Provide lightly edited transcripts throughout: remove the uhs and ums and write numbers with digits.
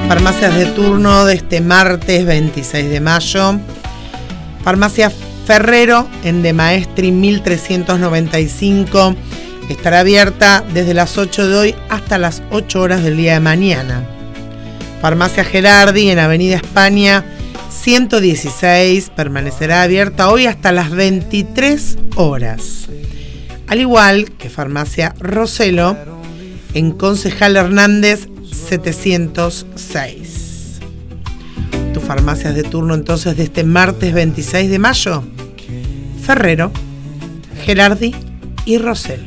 Farmacias de turno de este martes 26 de mayo. Farmacia Ferrero en De Maestri 1395. Estará abierta desde las 8 de hoy hasta las 8 horas del día de mañana. Farmacia Gerardi en Avenida España 116 permanecerá abierta hoy hasta las 23 horas. Al igual que Farmacia Roselo en Concejal Hernández 706. Tus farmacias de turno entonces de este martes 26 de mayo: Ferrero, Gerardi y Roselo.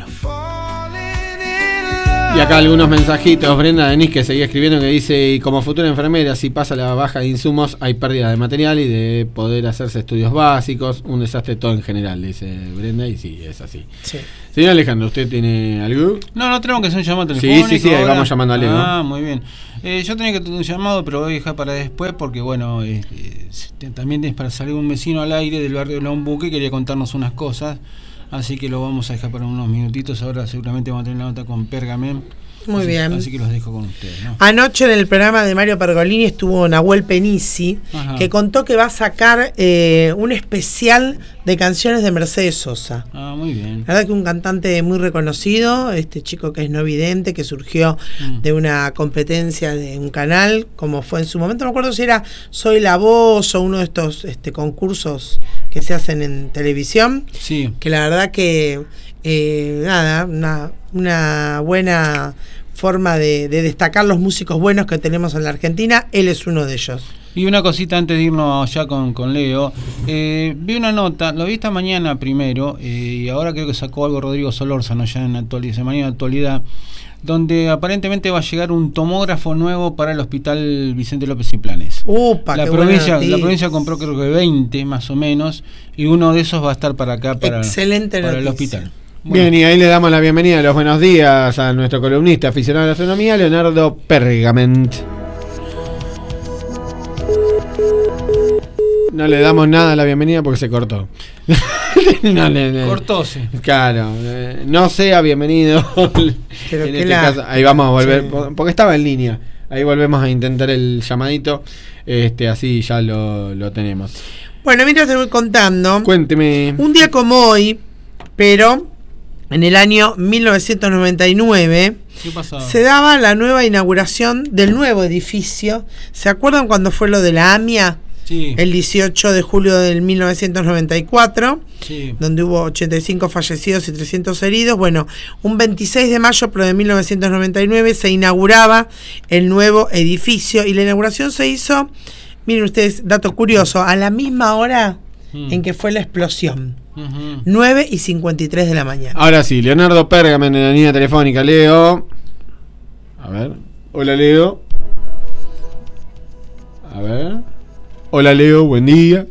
Y acá algunos mensajitos. Brenda Denis, que seguía escribiendo, que dice: y como futura enfermera, si pasa la baja de insumos, hay pérdida de material y de poder hacerse estudios básicos, un desastre todo en general, dice Brenda, y sí, es así. Sí. Señor Alejandro, ¿usted tiene algo? No tenemos que hacer un llamado telefónico. Sí, ahí vamos llamando a Leo. Ah, muy bien. Yo tenía que tener un llamado, pero voy a dejar para después porque, bueno, también es para salir un vecino al aire del barrio de Lombuque, quería contarnos unas cosas. Así que lo vamos a dejar para unos minutitos. Ahora seguramente vamos a tener la nota con Pergamen. Muy bien. Así que los dejo con ustedes, ¿no? Anoche en el programa de Mario Pergolini estuvo Nahuel Penisi, que contó que va a sacar un especial de canciones de Mercedes Sosa. Ah, muy bien. La verdad que un cantante muy reconocido, este chico que es no vidente, que surgió de una competencia de un canal, como fue en su momento, no me acuerdo si era Soy la Voz o uno de estos concursos que se hacen en televisión. Sí. Que la verdad que una buena forma de destacar los músicos buenos que tenemos en la Argentina. Él es uno de ellos. Y una cosita antes de irnos allá con Leo. Vi una nota, lo vi esta mañana primero, y ahora creo que sacó algo Rodrigo Solórzano ya en actualidad, mañana actualidad, donde aparentemente va a llegar un tomógrafo nuevo para el hospital Vicente López y Planes. La provincia compró creo que 20 más o menos, y uno de esos va a estar para acá, para el hospital. Bueno. Bien, y ahí le damos la bienvenida, los buenos días a nuestro columnista aficionado a la astronomía, Leonardo Pergament. No le damos nada a la bienvenida porque se cortó. Cortóse. Claro, no sea bienvenido. Pero en este caso, ahí vamos a volver, sí, porque estaba en línea. Ahí volvemos a intentar el llamadito, así ya lo tenemos. Bueno, mira, te voy contando. Cuénteme. Un día como hoy, pero en el año 1999 se daba la nueva inauguración del nuevo edificio. ¿Se acuerdan cuando fue lo de la AMIA? Sí. El 18 de julio del 1994, sí, donde hubo 85 fallecidos y 300 heridos. Bueno, un 26 de mayo pero de 1999 se inauguraba el nuevo edificio, y la inauguración se hizo, miren ustedes, dato curioso, a la misma hora en que fue la explosión. 9:53 de la mañana. Ahora sí, Leonardo Pergamen en la línea telefónica. Leo. A ver. Hola, Leo. A ver. Hola, Leo, buen día.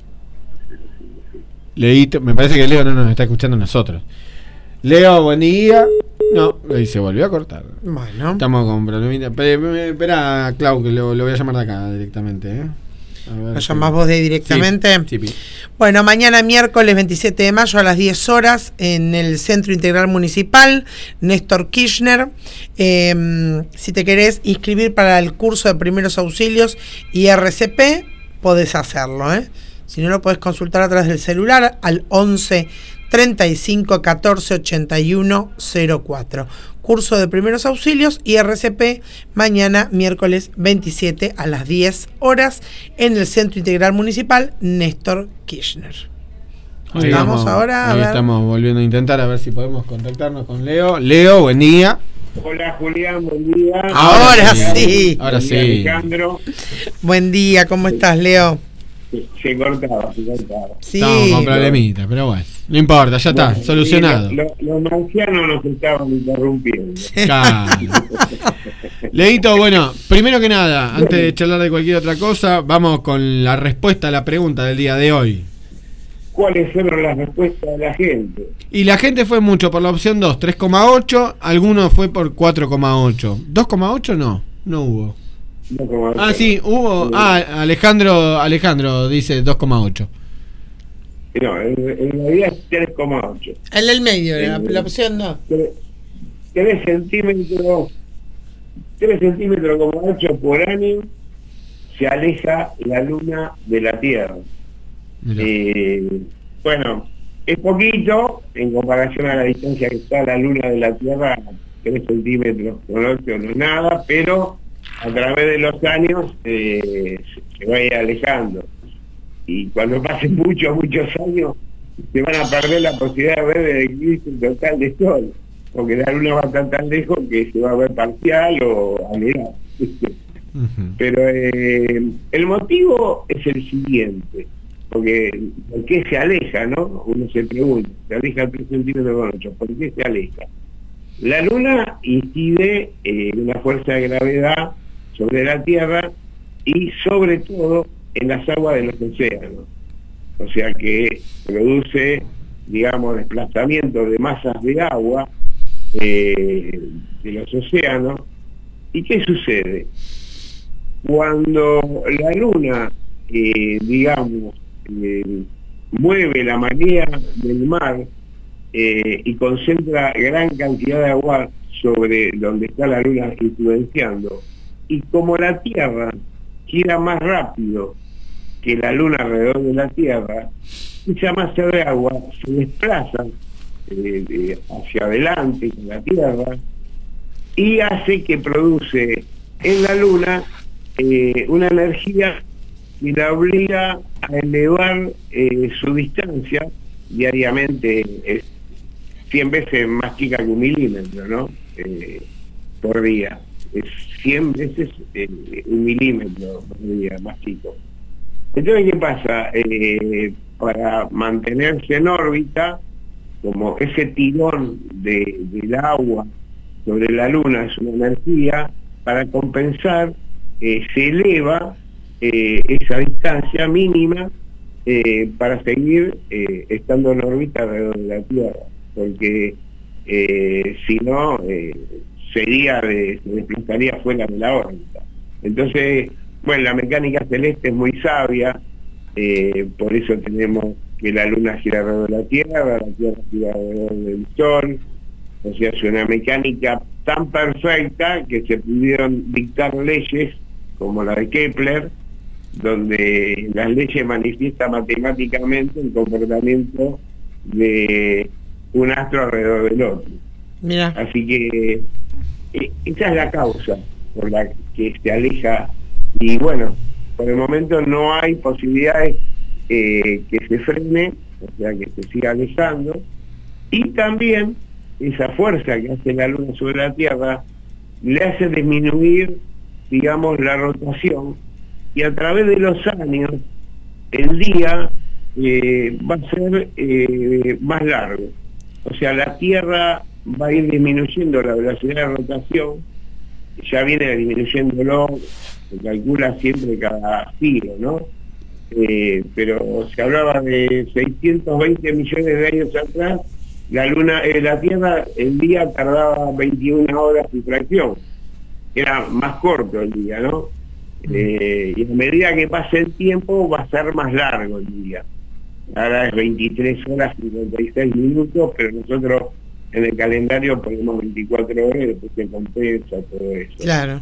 Leito, me parece que Leo no nos está escuchando a nosotros. Leo, buen día. No, ahí se volvió a cortar. Bueno. Estamos con problemitas. Espera, Clau, que lo voy a llamar de acá directamente, ¿Lo llamás vos de directamente? Sí. Bueno, mañana miércoles 27 de mayo a las 10 horas en el Centro Integral Municipal Néstor Kirchner. Si te querés inscribir para el curso de primeros auxilios y RCP, podés hacerlo. Si no, lo podés consultar a través del celular al 11 35 14 81 04. Curso de primeros auxilios y RCP mañana miércoles 27 a las 10 horas en el Centro Integral Municipal Néstor Kirchner. Estamos ahora a ver. Estamos volviendo a intentar a ver si podemos contactarnos con Leo. Leo, buen día. Hola, Julián, buen día. Ahora sí. Ahora sí. Alejandro. Buen día, ¿cómo estás, Leo? Se cortaba. Sí. Estamos con problemitas, pero bueno. No importa, ya está, solucionado. Los marcianos nos estaban interrumpiendo. Claro. Leito, bueno, primero que nada, antes de charlar de cualquier otra cosa, vamos con la respuesta a la pregunta del día de hoy. ¿Cuáles fueron las respuestas de la gente? Y la gente fue mucho por la opción 2, 3,8, algunos fue por 4,8. 2,8 no hubo. 2,8. Ah, sí, hubo. Alejandro dice 2,8. No, en realidad es 3,8. El del medio, la opción 2. 3 centímetros 3 centímetros como 8 por año se aleja la Luna de la Tierra. Bueno, es poquito en comparación a la distancia que está la Luna de la Tierra, 3 centímetros con 8 no es nada, pero a través de los años se va a ir alejando. Y cuando pasen muchos años, se van a perder la posibilidad de ver el eclipse total de Sol, porque la Luna va a estar tan lejos que se va a ver parcial o anulado. Pero el motivo es el siguiente, porque ¿por qué se aleja, no? Uno se pregunta, se aleja 3 centímetros con 8, ¿por qué se aleja? La Luna incide una fuerza de gravedad sobre la Tierra y sobre todo en las aguas de los océanos. O sea que produce, digamos, desplazamiento de masas de agua de los océanos. ¿Y qué sucede? Cuando la Luna, digamos, mueve la marea del mar y concentra gran cantidad de agua sobre donde está la Luna influenciando, y como la Tierra gira más rápido que la Luna alrededor de la Tierra, esa masa de agua se desplaza hacia adelante con la Tierra y hace que produce en la Luna una energía que la obliga a elevar su distancia diariamente, es 100 veces más chica que 1 milímetro, ¿no? Por día. Es 100 veces 1 milímetro por día, más chico. Entonces, ¿qué pasa? Para mantenerse en órbita, como ese tirón del agua sobre la Luna es una energía, para compensar se eleva esa distancia mínima para seguir estando en órbita alrededor de la Tierra, porque si no se desplazaría fuera de la órbita. Entonces, bueno, la mecánica celeste es muy sabia, por eso tenemos que la Luna gira alrededor de la Tierra gira alrededor del Sol. O sea, es una mecánica tan perfecta que se pudieron dictar leyes como la de Kepler, donde las leyes manifiestan matemáticamente el comportamiento de un astro alrededor del otro. Mira. Así que esa es la causa por la que se aleja, y bueno, por el momento no hay posibilidades que se frene, o sea, que se siga alejando, y también esa fuerza que hace la Luna sobre la Tierra le hace disminuir, digamos, la rotación, y a través de los años el día va a ser más largo. O sea, la Tierra va a ir disminuyendo la velocidad de rotación, ya viene disminuyéndolo, se calcula siempre cada siglo, ¿no? Pero se hablaba de 620 millones de años atrás, la Tierra, el día tardaba 21 horas y fracción, era más corto el día, ¿no? Y a medida que pase el tiempo va a ser más largo el día. Ahora es 23 horas y 56 minutos, pero nosotros en el calendario ponemos 24 horas y después se compensa todo eso. Claro.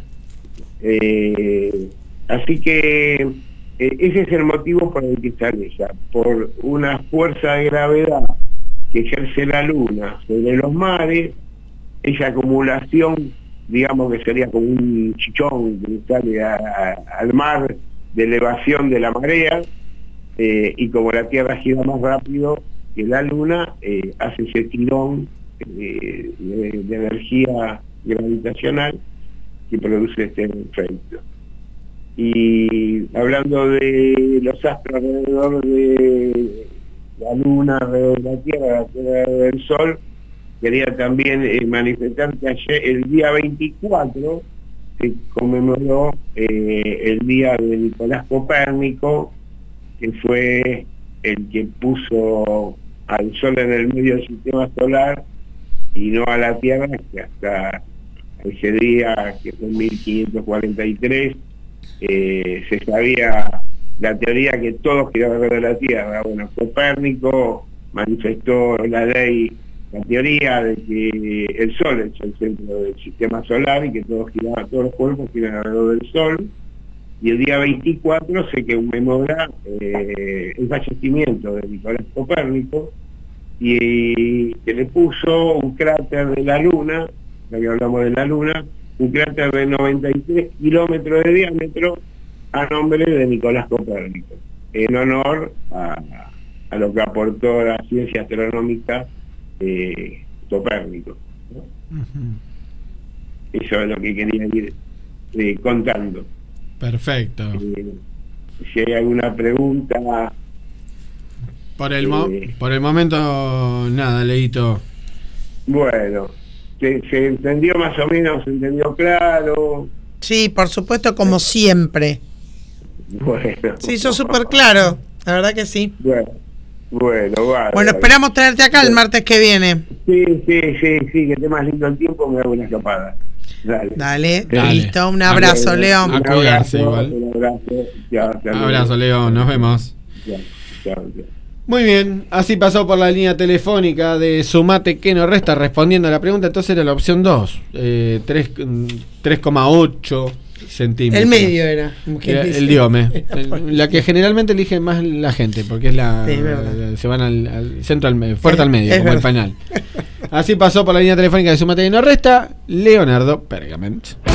Así que ese es el motivo por el que se aleja, por una fuerza de gravedad que ejerce la Luna sobre los mares, esa acumulación, digamos que sería como un chichón que sale al mar de elevación de la marea, y como la Tierra gira más rápido que la Luna, hace ese tirón de energía gravitacional que produce este efecto. Y hablando de los astros alrededor de la Luna, alrededor de la Tierra alrededor del Sol, quería también manifestar que ayer, el día 24, se conmemoró el día de Nicolás Copérnico, que fue el que puso al Sol en el medio del sistema solar y no a la Tierra, que hasta ese día, que fue en 1543, se sabía la teoría que todo giraba alrededor de la Tierra. Bueno, Copérnico manifestó la ley la teoría de que el Sol es el centro del sistema solar y que todos los cuerpos giran alrededor del Sol. Y el día 24 se conmemora el fallecimiento de Nicolás Copérnico, y que le puso un cráter de la Luna, ya que hablamos de la Luna, un cráter de 93 kilómetros de diámetro a nombre de Nicolás Copérnico, en honor a lo que aportó la ciencia astronómica Copérnico, ¿no? Uh-huh. Eso es lo que quería ir contando. Perfecto. Si hay alguna pregunta... Por el momento, nada, Leito. Bueno, ¿se entendió más o menos? ¿Se entendió claro? Sí, por supuesto, como siempre. Bueno. Se hizo súper claro, la verdad que sí. Bueno, vale. Bueno, esperamos tenerte acá el martes que viene. Sí, que esté más lindo el tiempo, me hago una escapada. Dale, Dale. Listo, un abrazo, Leo. A cuidarse igual. Un abrazo. Abrazo, Leo, nos vemos. Chao. Muy bien, así pasó por la línea telefónica de Sumate que no resta respondiendo a la pregunta. Entonces era la opción 2, 3,8 centímetros. El medio era. El diome. La que generalmente elige más la gente, porque es se van al centro, fuerte al medio, como el pañal. Así pasó por la línea telefónica de Sumate que no resta, Leonardo Pergament.